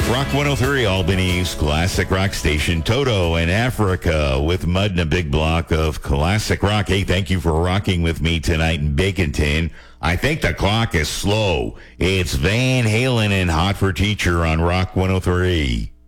Rock 103, Albany's classic rock station. Toto and Africa with Mud and a big block of classic rock. Hey, thank you for rocking with me tonight in Baconton. I think the clock is slow. It's Van Halen and Hot for Teacher on Rock 103.